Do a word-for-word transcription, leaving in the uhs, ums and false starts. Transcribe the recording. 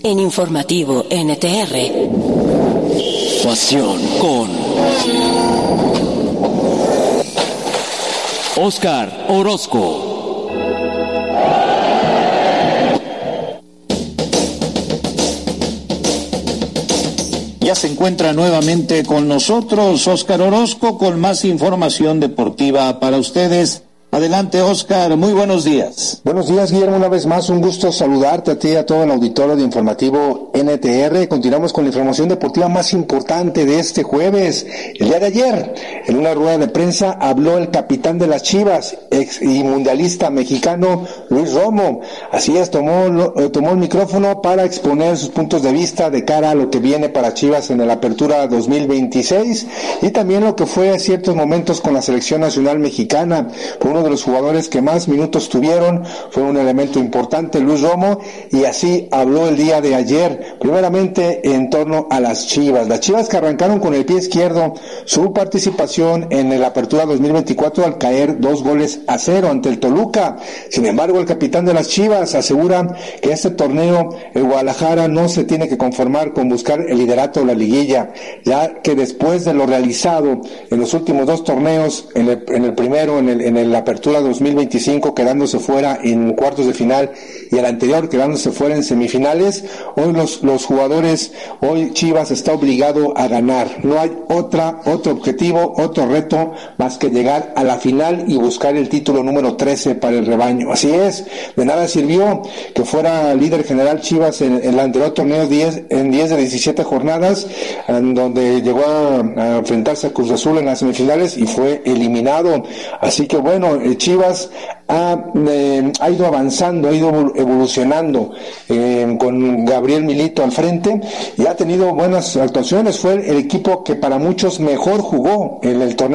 en Informativo N T R. Pasión con Óscar Orozco. Ya se encuentra nuevamente con nosotros Óscar Orozco con más información deportiva para ustedes. Adelante, Óscar, muy buenos días. Buenos días, Guillermo, una vez más, un gusto saludarte a ti y a todo el auditorio de Informativo N T R. Continuamos con la información deportiva más importante de este jueves. El día de ayer, en una rueda de prensa, habló el capitán de las Chivas, ex y mundialista mexicano, Luis Romo. Así es, tomó, tomó el micrófono para exponer sus puntos de vista de cara a lo que viene para Chivas en la Apertura dos mil veintiséis y también lo que fue ciertos momentos con la selección nacional mexicana. Fue uno de los jugadores que más minutos tuvieron, fue un elemento importante Luis Romo, y así habló el día de ayer, primeramente en torno a las Chivas. Las Chivas que arrancaron con el pie izquierdo su participación en la Apertura dos mil veinticuatro al caer dos goles a cero ante el Toluca. Sin embargo, el capitán de las Chivas asegura que este torneo, el Guadalajara, no se tiene que conformar con buscar el liderato de la liguilla, ya que después de lo realizado en los últimos dos torneos, en el, en el primero, en el, en el Apertura dos mil veinticinco, quedándose fuera en cuartos de final, y el anterior quedándose fuera en semifinales, hoy los, los jugadores, hoy Chivas está obligado a ganar. No hay otra, otro objetivo, otro reto más que llegar a la final y buscar el título número trece para el rebaño. Así es, de nada sirvió que fuera líder general Chivas en, en el anterior torneo diez, en diez de diecisiete jornadas, en donde llegó a, a enfrentarse a Cruz Azul en las semifinales y fue eliminado. Así que bueno, Chivas ha, eh, ha ido avanzando, ha ido evolucionando eh, con Gabriel Milito al frente y ha tenido buenas actuaciones. Fue el equipo que para muchos mejor jugó en el torneo